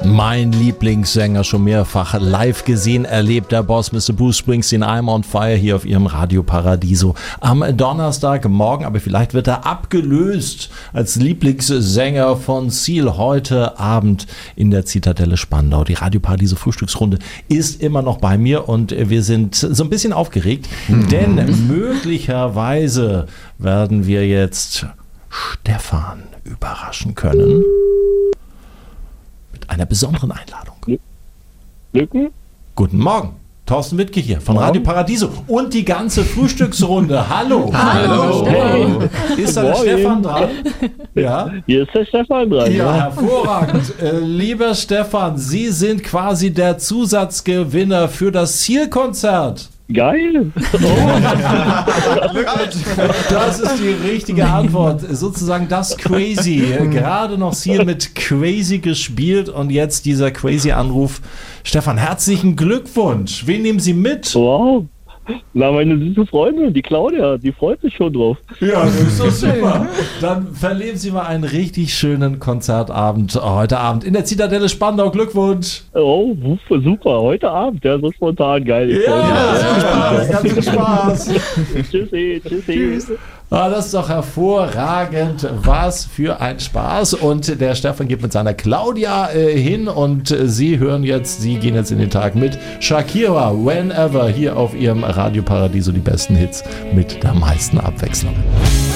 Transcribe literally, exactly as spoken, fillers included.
Mein Lieblingssänger, schon mehrfach live gesehen, erlebt, der Boss Mister Bruce Springsteen, I'm on Fire hier auf ihrem Radio Paradiso am Donnerstagmorgen, aber vielleicht wird er abgelöst als Lieblingssänger von Seal heute Abend in der Zitadelle Spandau. Die Radio Paradiso Frühstücksrunde ist immer noch bei mir und wir sind so ein bisschen aufgeregt, mhm. denn möglicherweise werden wir jetzt Stefan überraschen können. Einer besonderen Einladung. Lücken? Guten Morgen, Thorsten Wittke hier von Radio Paradiso und die ganze Frühstücksrunde. Hallo. Hallo. Hallo. Ist da der Stefan dran? Ja. Hier ist der Stefan dran. Ja, hervorragend. äh, lieber Stefan, Sie sind quasi der Zusatzgewinner für das Zielkonzert. Geil! Das ist die richtige Antwort. Sozusagen das Crazy. Gerade noch Seal mit Crazy gespielt und jetzt dieser Crazy-Anruf. Stefan, herzlichen Glückwunsch. Wen nehmen Sie mit? Wow! Na, meine süße Freundin, die Claudia, die freut sich schon drauf. Ja, das ist so super. Dann verleben Sie mal einen richtig schönen Konzertabend heute Abend in der Zitadelle Spandau. Glückwunsch. Oh, super. Heute Abend, ja, so spontan, geil. Ich ja, ja, Spaß, ganz viel Spaß. Tschüssi, tschüssi. Tschüss. Ah, das ist doch hervorragend. Was für ein Spaß. Und der Stefan geht mit seiner Claudia äh, hin und äh, Sie hören jetzt, Sie gehen jetzt in den Tag mit Shakira, Whenever, hier auf Ihrem Radio Paradiso, die besten Hits mit der meisten Abwechslung.